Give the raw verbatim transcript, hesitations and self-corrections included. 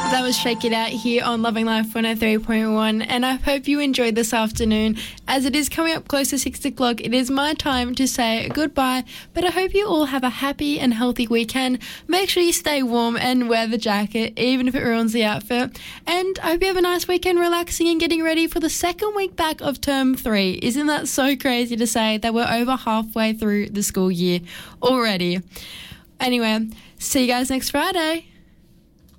That was Shake It Out here on Loving Life one oh three point one, and I hope you enjoyed this afternoon. As it is coming up close to six o'clock, it is my time to say goodbye, but I hope you all have a happy and healthy weekend. Make sure you stay warm and wear the jacket, even if it ruins the outfit. And I hope you have a nice weekend relaxing and getting ready for the second week back of term three. Isn't that so crazy to say that we're over halfway through the school year already? Anyway, see you guys next Friday.